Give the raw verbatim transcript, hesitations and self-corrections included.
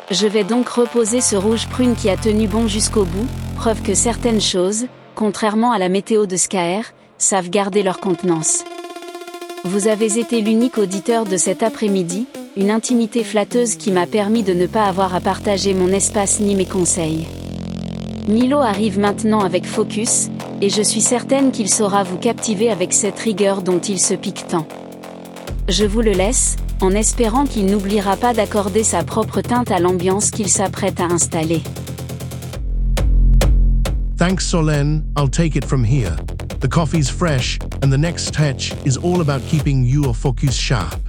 Je vais donc reposer ce rouge prune qui a tenu bon jusqu'au bout, preuve que certaines choses, contrairement à la météo de Skaer, savent garder leur contenance. Vous avez été l'unique auditeur de cet après-midi, une intimité flatteuse qui m'a permis de ne pas avoir à partager mon espace ni mes conseils. Milo arrive maintenant avec Focus, et je suis certaine qu'il saura vous captiver avec cette rigueur dont il se pique tant. Je vous le laisse, en espérant qu'il n'oubliera pas d'accorder sa propre teinte à l'ambiance qu'il s'apprête à installer. Thanks Solène, I'll take it from here. The coffee's fresh, and the next touch is all about keeping your focus sharp.